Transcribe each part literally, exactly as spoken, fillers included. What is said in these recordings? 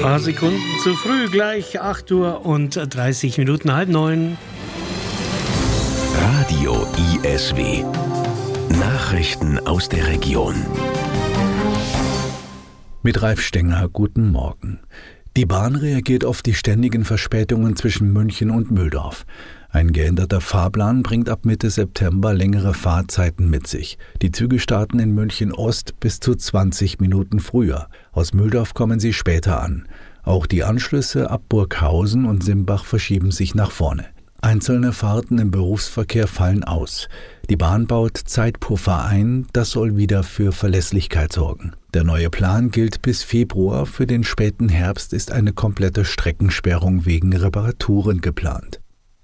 Ein paar Sekunden zu früh, gleich acht Uhr und dreißig Minuten, halb neun. Radio I S W. Nachrichten aus der Region. Mit Ralf Stenger, guten Morgen. Die Bahn reagiert auf die ständigen Verspätungen zwischen München und Mühldorf. Ein geänderter Fahrplan bringt ab Mitte September längere Fahrzeiten mit sich. Die Züge starten in München Ost bis zu zwanzig Minuten früher. Aus Mühldorf kommen sie später an. Auch die Anschlüsse ab Burghausen und Simbach verschieben sich nach vorne. Einzelne Fahrten im Berufsverkehr fallen aus. Die Bahn baut Zeitpuffer ein, das soll wieder für Verlässlichkeit sorgen. Der neue Plan gilt bis Februar, für den späten Herbst ist eine komplette Streckensperrung wegen Reparaturen geplant.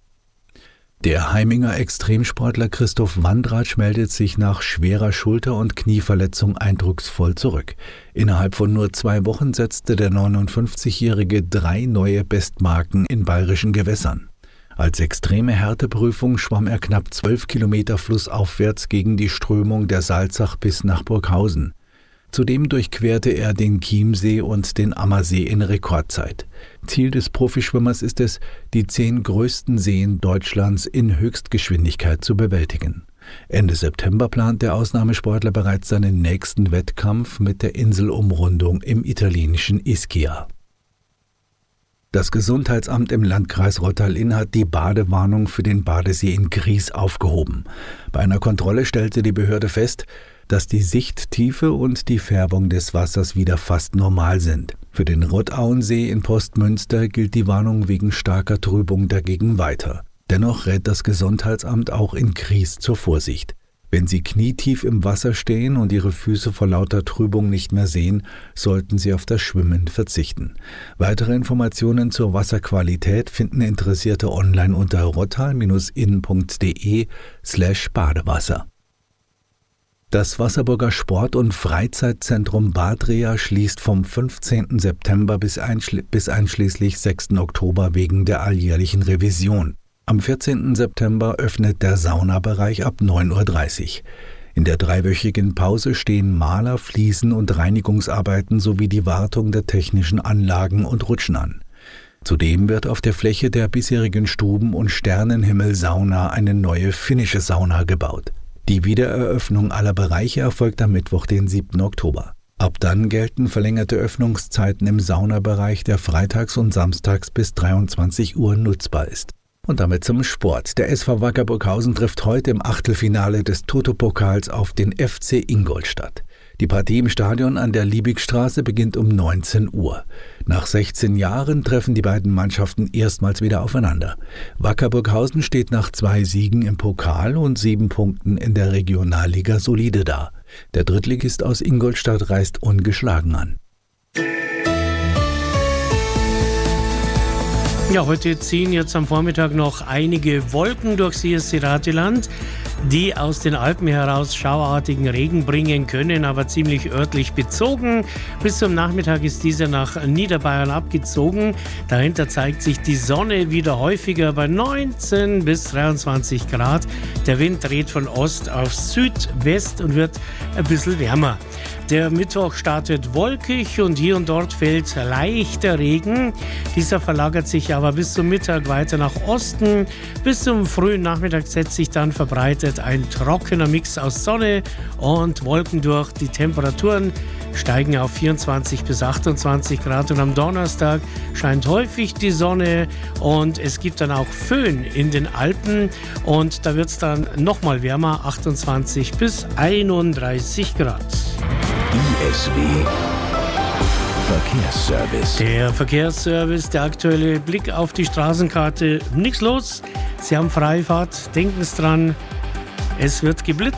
Der Heiminger Extremsportler Christoph Wandratsch meldet sich nach schwerer Schulter- und Knieverletzung eindrucksvoll zurück. Innerhalb von nur zwei Wochen setzte der neunundfünfzigjährige drei neue Bestmarken in bayerischen Gewässern. Als extreme Härteprüfung schwamm er knapp zwölf Kilometer flussaufwärts gegen die Strömung der Salzach bis nach Burghausen. Zudem durchquerte er den Chiemsee und den Ammersee in Rekordzeit. Ziel des Profischwimmers ist es, die zehn größten Seen Deutschlands in Höchstgeschwindigkeit zu bewältigen. Ende September plant der Ausnahmesportler bereits seinen nächsten Wettkampf mit der Inselumrundung im italienischen Ischia. Das Gesundheitsamt im Landkreis Rottal-Inn hat die Badewarnung für den Badesee in Gries aufgehoben. Bei einer Kontrolle stellte die Behörde fest, dass die Sichttiefe und die Färbung des Wassers wieder fast normal sind. Für den Rottauensee in Postmünster gilt die Warnung wegen starker Trübung dagegen weiter. Dennoch rät das Gesundheitsamt auch in Gries zur Vorsicht. Wenn Sie knietief im Wasser stehen und Ihre Füße vor lauter Trübung nicht mehr sehen, sollten Sie auf das Schwimmen verzichten. Weitere Informationen zur Wasserqualität finden Interessierte online unter rottal-inn.de slash Badewasser. Das Wasserburger Sport- und Freizeitzentrum Bad Rea schließt vom fünfzehnten September bis, einschli- bis einschließlich sechsten Oktober wegen der alljährlichen Revision. Am vierzehnten September öffnet der Saunabereich ab neun Uhr dreißig. In der dreiwöchigen Pause stehen Maler-, Fliesen- und Reinigungsarbeiten sowie die Wartung der technischen Anlagen und Rutschen an. Zudem wird auf der Fläche der bisherigen Stuben- und Sternenhimmel-Sauna eine neue finnische Sauna gebaut. Die Wiedereröffnung aller Bereiche erfolgt am Mittwoch, den siebten Oktober. Ab dann gelten verlängerte Öffnungszeiten im Saunabereich, der freitags und samstags bis dreiundzwanzig Uhr nutzbar ist. Und damit zum Sport. Der S V Wacker Burghausen trifft heute im Achtelfinale des Toto-Pokals auf den F C Ingolstadt. Die Partie im Stadion an der Liebigstraße beginnt um neunzehn Uhr. Nach sechzehn Jahren treffen die beiden Mannschaften erstmals wieder aufeinander. Wacker Burghausen steht nach zwei Siegen im Pokal und sieben Punkten in der Regionalliga solide da. Der Drittligist aus Ingolstadt reist ungeschlagen an. Ja, heute ziehen jetzt am Vormittag noch einige Wolken durchs I S C-Rateland, die aus den Alpen heraus schauartigen Regen bringen können, aber ziemlich örtlich bezogen. Bis zum Nachmittag ist dieser nach Niederbayern abgezogen. Dahinter zeigt sich die Sonne wieder häufiger bei neunzehn bis dreiundzwanzig Grad. Der Wind dreht von Ost auf Südwest und wird ein bisschen wärmer. Der Mittwoch startet wolkig und hier und dort fällt leichter Regen. Dieser verlagert sich aber bis zum Mittag weiter nach Osten. Bis zum frühen Nachmittag setzt sich dann verbreitet ein trockener Mix aus Sonne und Wolken durch. Die Temperaturen steigen auf vierundzwanzig bis achtundzwanzig Grad und am Donnerstag scheint häufig die Sonne und es gibt dann auch Föhn in den Alpen und da wird es dann nochmal wärmer, achtundzwanzig bis einunddreißig Grad. I S W Verkehrsservice. Der Verkehrsservice, der aktuelle Blick auf die Straßenkarte. Nichts los, Sie haben Freifahrt, denken Sie dran, es wird geblitzt.